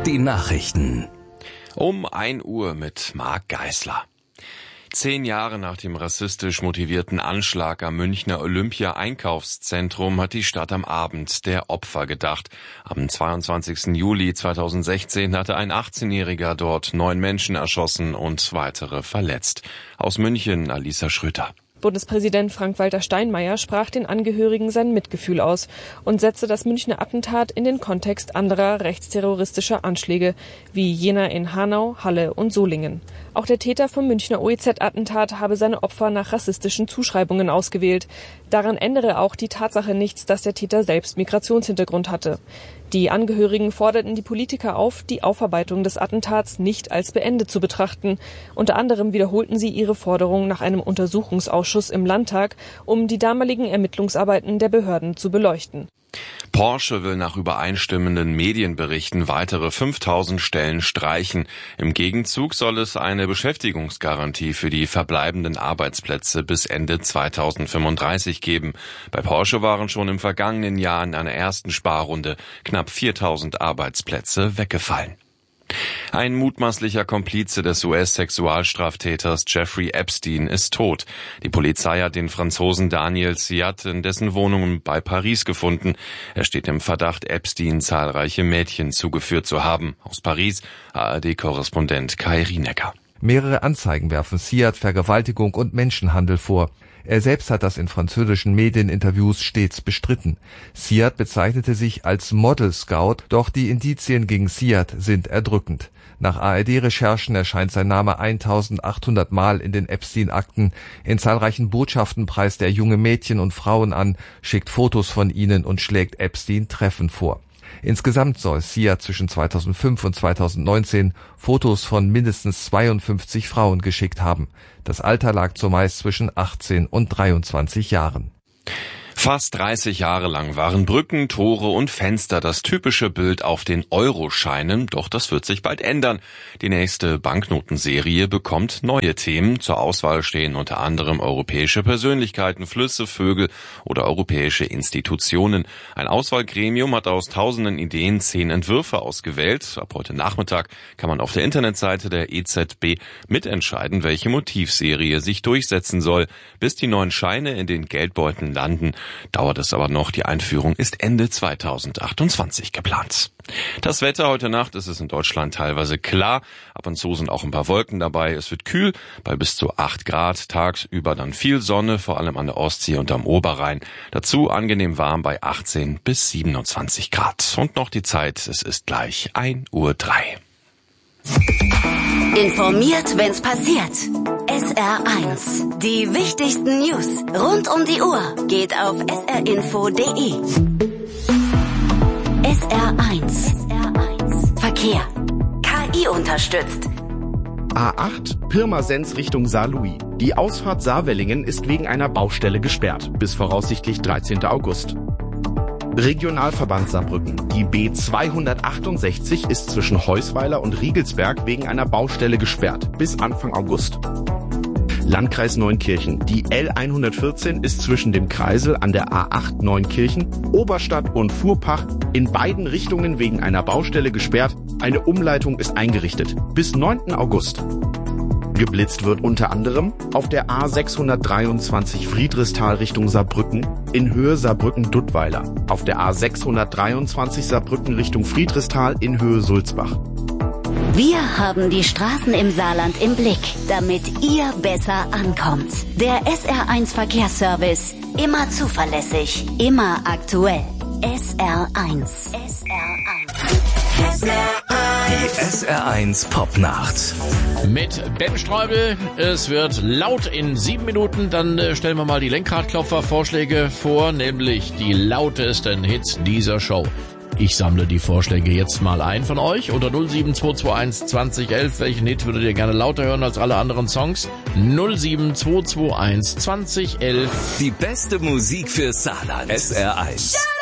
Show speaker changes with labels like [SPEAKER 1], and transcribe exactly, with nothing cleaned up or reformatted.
[SPEAKER 1] Die Nachrichten.
[SPEAKER 2] Um ein Uhr mit Marc Geisler. Zehn Jahre nach dem rassistisch motivierten Anschlag am Münchner Olympia-Einkaufszentrum hat die Stadt am Abend der Opfer gedacht. Am zweiundzwanzigsten Juli zweitausendsechzehn hatte ein achtzehnjähriger dort neun Menschen erschossen und weitere verletzt. Aus München, Alisa Schröter.
[SPEAKER 3] Bundespräsident Frank-Walter Steinmeier sprach den Angehörigen sein Mitgefühl aus und setzte das Münchner Attentat in den Kontext anderer rechtsterroristischer Anschläge, wie jener in Hanau, Halle und Solingen. Auch der Täter vom Münchner O E Z-Attentat habe seine Opfer nach rassistischen Zuschreibungen ausgewählt. Daran ändere auch die Tatsache nichts, dass der Täter selbst Migrationshintergrund hatte. Die Angehörigen forderten die Politiker auf, die Aufarbeitung des Attentats nicht als beendet zu betrachten. Unter anderem wiederholten sie ihre Forderung nach einem Untersuchungsausschuss im Landtag, um die damaligen Ermittlungsarbeiten der Behörden zu beleuchten.
[SPEAKER 2] Porsche will nach übereinstimmenden Medienberichten weitere fünftausend Stellen streichen. Im Gegenzug soll es eine Beschäftigungsgarantie für die verbleibenden Arbeitsplätze bis Ende zweitausendfünfunddreißig geben. Bei Porsche waren schon im vergangenen Jahr in einer ersten Sparrunde knapp viertausend Arbeitsplätze weggefallen. Ein mutmaßlicher Komplize des U S-Sexualstraftäters Jeffrey Epstein ist tot. Die Polizei hat den Franzosen Daniel Siat in dessen Wohnung bei Paris gefunden. Er steht im Verdacht, Epstein zahlreiche Mädchen zugeführt zu haben. Aus Paris, A R D-Korrespondent Kai Rienecker.
[SPEAKER 4] Mehrere Anzeigen werfen Siat Vergewaltigung und Menschenhandel vor. Er selbst hat das in französischen Medieninterviews stets bestritten. Siat bezeichnete sich als Model Scout, doch die Indizien gegen Siat sind erdrückend. Nach A R D-Recherchen erscheint sein Name eintausendachthundert Mal in den Epstein-Akten. In zahlreichen Botschaften preist er junge Mädchen und Frauen an, schickt Fotos von ihnen und schlägt Epstein Treffen vor. Insgesamt soll Siat zwischen zweitausendfünf und zweitausendneunzehn Fotos von mindestens zweiundfünfzig Frauen geschickt haben. Das Alter lag zumeist zwischen achtzehn und dreiundzwanzig Jahren.
[SPEAKER 2] Fast dreißig Jahre lang waren Brücken, Tore und Fenster das typische Bild auf den Euroscheinen, doch das wird sich bald ändern. Die nächste Banknotenserie bekommt neue Themen. Zur Auswahl stehen unter anderem europäische Persönlichkeiten, Flüsse, Vögel oder europäische Institutionen. Ein Auswahlgremium hat aus tausenden Ideen zehn Entwürfe ausgewählt. Ab heute Nachmittag kann man auf der Internetseite der E Z B mitentscheiden, welche Motivserie sich durchsetzen soll. Bis die neuen Scheine in den Geldbeuteln landen, dauert es aber noch. Die Einführung ist Ende zweitausendachtundzwanzig geplant. Das Wetter heute Nacht ist es in Deutschland teilweise klar. Ab und zu sind auch ein paar Wolken dabei. Es wird kühl bei bis zu acht Grad. Tagsüber dann viel Sonne, vor allem an der Ostsee und am Oberrhein. Dazu angenehm warm bei achtzehn bis siebenundzwanzig Grad. Und noch die Zeit, es ist gleich ein Uhr drei.
[SPEAKER 5] Informiert, wenn's passiert. S R eins. Die wichtigsten News rund um die Uhr geht auf s r info punkt d e. S R eins. Verkehr. K I unterstützt.
[SPEAKER 6] A acht, Pirmasens Richtung Saarlouis. Die Ausfahrt Saarwellingen ist wegen einer Baustelle gesperrt, bis voraussichtlich dreizehnten August. Regionalverband Saarbrücken. Die B zweihundertachtundsechzig ist zwischen Heusweiler und Riegelsberg wegen einer Baustelle gesperrt, bis Anfang August. Landkreis Neunkirchen. Die L hundertvierzehn ist zwischen dem Kreisel an der A acht Neunkirchen, Oberstadt und Fuhrpach in beiden Richtungen wegen einer Baustelle gesperrt. Eine Umleitung ist eingerichtet. Bis neunten August. Geblitzt wird unter anderem auf der A sechshundertdreiundzwanzig Friedrichsthal Richtung Saarbrücken in Höhe Saarbrücken-Duttweiler, auf der A sechshundertdreiundzwanzig Saarbrücken Richtung Friedrichsthal in Höhe Sulzbach.
[SPEAKER 5] Wir haben die Straßen im Saarland im Blick, damit ihr besser ankommt. Der S R eins Verkehrsservice. Immer zuverlässig, immer aktuell. S R eins. S R eins.
[SPEAKER 1] S R eins. Die S R eins Popnacht.
[SPEAKER 7] Mit Ben Streubel. Es wird laut in sieben Minuten. Dann äh, stellen wir mal die Lenkradklopfer-Vorschläge vor, nämlich die lautesten Hits dieser Show. Ich sammle die Vorschläge jetzt mal ein von euch unter null sieben zwei zwei eins zwanzig elf. Welchen Hit würdet ihr gerne lauter hören als alle anderen Songs? null sieben zwei zwei eins zwanzig elf.
[SPEAKER 1] Die beste Musik für Saarland. S R eins.